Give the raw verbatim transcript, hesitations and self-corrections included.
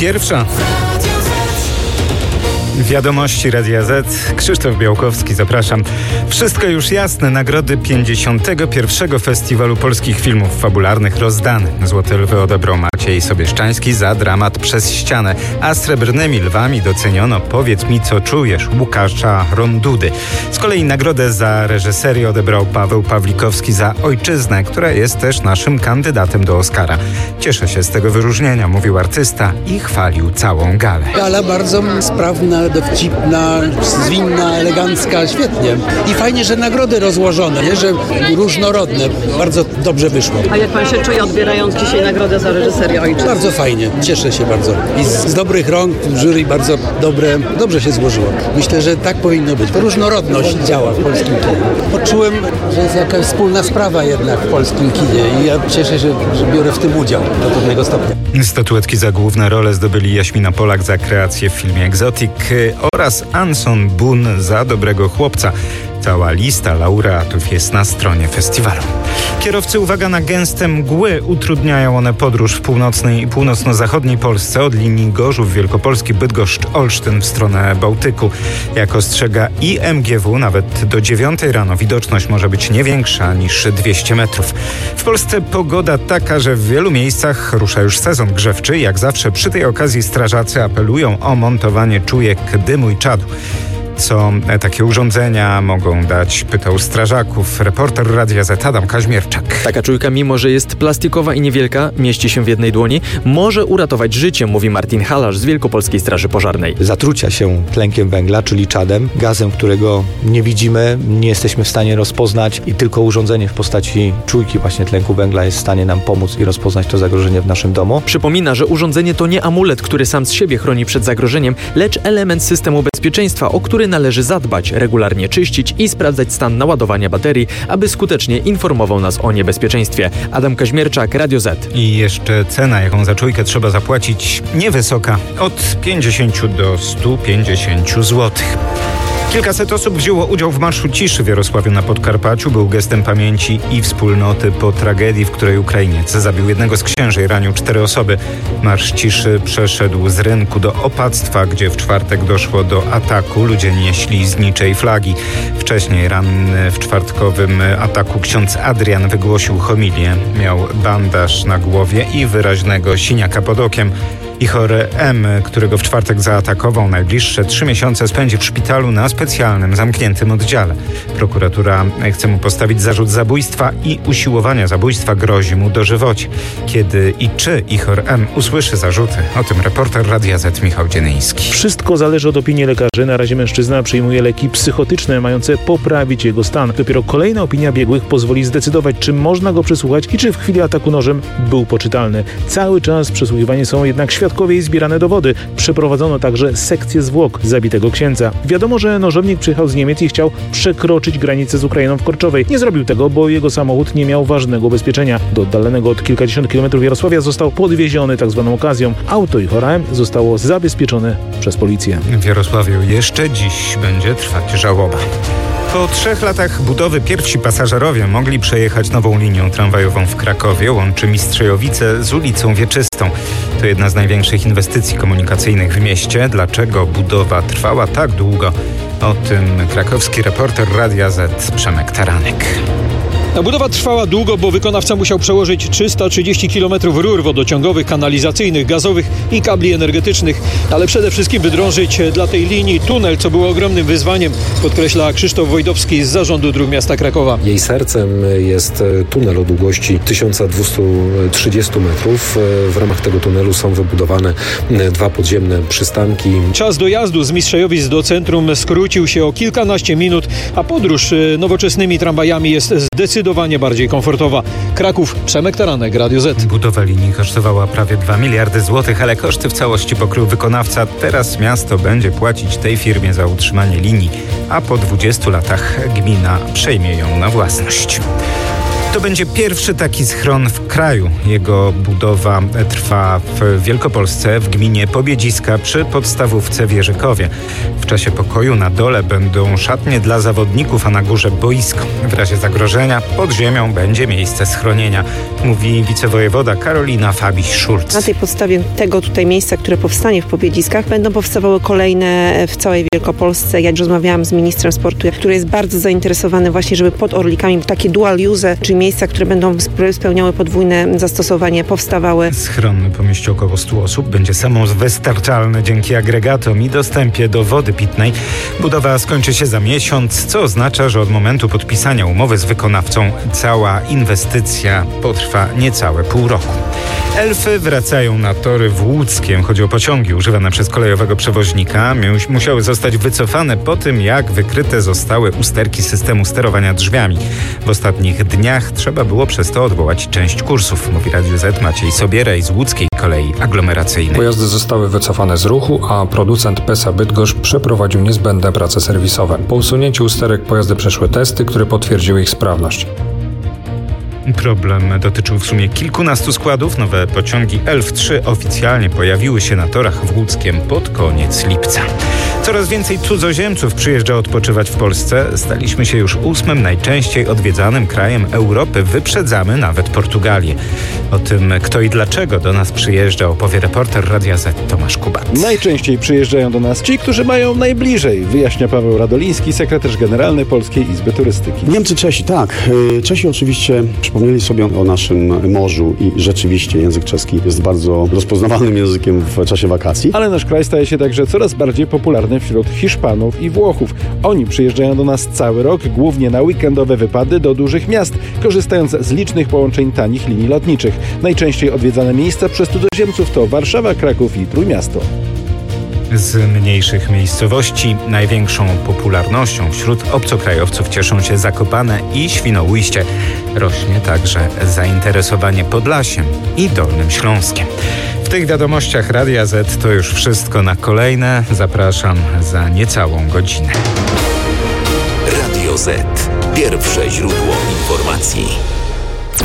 Pierwsza. Wiadomości Radia Z. Krzysztof Białkowski, zapraszam. Wszystko już jasne. Nagrody pięćdziesiątego pierwszego Festiwalu Polskich Filmów Fabularnych rozdane. Złote Lwy odebrał Maciej Sobieszczański za dramat Przez ścianę, a srebrnymi lwami doceniono Powiedz mi, co czujesz Łukasza Rondudy. Z kolei nagrodę za reżyserię odebrał Paweł Pawlikowski za Ojczyznę, która jest też naszym kandydatem do Oscara. Cieszę się z tego wyróżnienia, mówił artysta i chwalił całą galę. Gala bardzo sprawna, dowcipna, zwinna, elegancka, świetnie. I fajnie, że nagrody rozłożone, nie? Że różnorodne. Bardzo dobrze wyszło. A jak pan się czuje, odbierając dzisiaj nagrodę za reżyserię Ojczyzny? Bardzo fajnie, cieszę się bardzo. I z, z dobrych rąk, jury bardzo dobre, dobrze się złożyło. Myślę, że tak powinno być. Różnorodność działa w polskim kinie. Poczułem, że jest jakaś wspólna sprawa jednak w polskim kinie i ja cieszę się, że biorę w tym udział do pewnego stopnia. Statuetki za główne role zdobyli Jaśmina Polak za kreację w filmie Exotic oraz Anson Boone za Dobrego chłopca. Cała lista laureatów jest na stronie festiwalu. Kierowcy, uwaga na gęste mgły. Utrudniają one podróż w północnej i północno-zachodniej Polsce od linii Gorzów Wielkopolski, Bydgoszcz, Olsztyn w stronę Bałtyku. Jak ostrzega I M G W, nawet do dziewiątej rano widoczność może być nie większa niż dwieście metrów. W Polsce pogoda taka, że w wielu miejscach rusza już sezon grzewczy. Jak zawsze przy tej okazji strażacy apelują o montowanie czujek dymu i czadu. Co takie urządzenia mogą dać, pytał strażaków reporter Radia Z Adam Kaźmierczak. Taka czujka, mimo że jest plastikowa i niewielka, mieści się w jednej dłoni, może uratować życie, mówi Martin Halarz z Wielkopolskiej Straży Pożarnej. Zatrucia się tlenkiem węgla, czyli czadem, gazem, którego nie widzimy, nie jesteśmy w stanie rozpoznać i tylko urządzenie w postaci czujki właśnie tlenku węgla jest w stanie nam pomóc i rozpoznać to zagrożenie w naszym domu. Przypomina, że urządzenie to nie amulet, który sam z siebie chroni przed zagrożeniem, lecz element systemu bezpieczeństwa, o który należy zadbać, regularnie czyścić i sprawdzać stan naładowania baterii, aby skutecznie informował nas o niebezpieczeństwie. Adam Kaźmierczak, Radio Z. I jeszcze cena, jaką za czujkę trzeba zapłacić, niewysoka, od pięćdziesięciu do stu pięćdziesięciu złotych. Kilkaset osób wzięło udział w Marszu Ciszy w Jarosławiu na Podkarpaciu. Był gestem pamięci i wspólnoty po tragedii, w której Ukrainiec zabił jednego z księży i ranił cztery osoby. Marsz Ciszy przeszedł z rynku do Opactwa, gdzie w czwartek doszło do ataku. Ludzie nieśli znicze i flagi. Wcześniej ranny w czwartkowym ataku ksiądz Adrian wygłosił homilię. Miał bandaż na głowie i wyraźnego siniaka pod okiem. Ichor M., którego w czwartek zaatakował, najbliższe trzy miesiące spędzi w szpitalu na specjalnym, zamkniętym oddziale. Prokuratura chce mu postawić zarzut zabójstwa i usiłowania zabójstwa, grozi mu dożywocie. Kiedy i czy Ichor M. usłyszy zarzuty? O tym reporter Radia Z Michał Dzienyński. Wszystko zależy od opinii lekarzy. Na razie mężczyzna przyjmuje leki psychotyczne mające poprawić jego stan. Dopiero kolejna opinia biegłych pozwoli zdecydować, czy można go przesłuchać i czy w chwili ataku nożem był poczytalny. Cały czas przesłuchiwani są jednak świadkowie i zbierane dowody. Przeprowadzono także sekcję zwłok zabitego księdza. Wiadomo, że nożownik przyjechał z Niemiec i chciał przekroczyć granicę z Ukrainą w Korczowej. Nie zrobił tego, bo jego samochód nie miał ważnego ubezpieczenia. Do oddalonego od kilkadziesiąt kilometrów Jarosławia został podwieziony tak zwaną okazją. Auto Ichora M. zostało zabezpieczone przez policję. W Jarosławiu jeszcze dziś będzie trwać żałoba. Po trzech latach budowy pierwsi pasażerowie mogli przejechać nową linią tramwajową w Krakowie. Łączy Mistrzejowice z ulicą Wieczystą. To jedna z największych inwestycji komunikacyjnych w mieście. Dlaczego budowa trwała tak długo? O tym krakowski reporter Radia Z Przemek Taranek. Ta budowa trwała długo, bo wykonawca musiał przełożyć trzysta trzydzieści kilometrów rur wodociągowych, kanalizacyjnych, gazowych i kabli energetycznych, ale przede wszystkim wydrążyć dla tej linii tunel, co było ogromnym wyzwaniem, podkreśla Krzysztof Wojdowski z Zarządu Dróg Miasta Krakowa. Jej sercem jest tunel o długości tysiąc dwieście trzydzieści metrów. W ramach tego tunelu są wybudowane dwa podziemne przystanki. Czas dojazdu z Mistrzejowic do centrum skrócił się o kilkanaście minut, a podróż nowoczesnymi tramwajami jest zdecydowanie Zdecydowanie bardziej komfortowa. Kraków, Przemek Taranek, Radio Z. Budowa linii kosztowała prawie dwa miliardy złotych, ale koszty w całości pokrył wykonawca. Teraz miasto będzie płacić tej firmie za utrzymanie linii, a po dwudziestu latach gmina przejmie ją na własność. To będzie pierwszy taki schron w kraju. Jego budowa trwa w Wielkopolsce, w gminie Pobiedziska przy podstawówce w Jerzykowie. W czasie pokoju na dole będą szatnie dla zawodników, a na górze boisko. W razie zagrożenia pod ziemią będzie miejsce schronienia, mówi wicewojewoda Karolina Fabiś-Szulc. Na tej podstawie tego tutaj miejsca, które powstanie w Pobiedziskach, będą powstawały kolejne w całej Wielkopolsce. Ja już rozmawiałam z ministrem sportu, który jest bardzo zainteresowany właśnie, żeby pod Orlikami takie dual use, czyli miejsca, które będą spełniały podwójne zastosowanie, powstawały. Schron pomieści około stu osób, będzie samowystarczalny dzięki agregatom i dostępie do wody pitnej. Budowa skończy się za miesiąc, co oznacza, że od momentu podpisania umowy z wykonawcą cała inwestycja potrwa niecałe pół roku. Elfy wracają na tory w Łódzkiem. Chodzi o pociągi używane przez kolejowego przewoźnika. Musiały zostać wycofane po tym, jak wykryte zostały usterki systemu sterowania drzwiami. W ostatnich dniach trzeba było przez to odwołać część kursów, mówi Radiu Z Maciej Sobierej z Łódzkiej Kolei Aglomeracyjnej. Pojazdy zostały wycofane z ruchu, a producent Pesa Bydgoszcz przeprowadził niezbędne prace serwisowe. Po usunięciu usterek pojazdy przeszły testy, które potwierdziły ich sprawność. Problem dotyczył w sumie kilkunastu składów. Nowe pociągi Elf trzy oficjalnie pojawiły się na torach w Łódzkiem pod koniec lipca. Coraz więcej cudzoziemców przyjeżdża odpoczywać w Polsce. Staliśmy się już ósmym najczęściej odwiedzanym krajem Europy. Wyprzedzamy nawet Portugalię. O tym, kto i dlaczego do nas przyjeżdża, opowie reporter Radia Z Tomasz Kubat. Najczęściej przyjeżdżają do nas ci, którzy mają najbliżej, wyjaśnia Paweł Radoliński, sekretarz generalny Polskiej Izby Turystyki. Niemcy, Czesi, tak. Czesi oczywiście przypomnieli sobie o naszym morzu i rzeczywiście język czeski jest bardzo rozpoznawalnym językiem w czasie wakacji. Ale nasz kraj staje się także coraz bardziej popularny wśród Hiszpanów i Włochów. Oni przyjeżdżają do nas cały rok, głównie na weekendowe wypady do dużych miast, korzystając z licznych połączeń tanich linii lotniczych. Najczęściej odwiedzane miejsca przez cudzoziemców to Warszawa, Kraków i Trójmiasto. Z mniejszych miejscowości największą popularnością wśród obcokrajowców cieszą się Zakopane i Świnoujście. Rośnie także zainteresowanie Podlasiem i Dolnym Śląskiem. W tych wiadomościach Radia Z to już wszystko. Na kolejne zapraszam za niecałą godzinę. Radio Z. Pierwsze źródło informacji.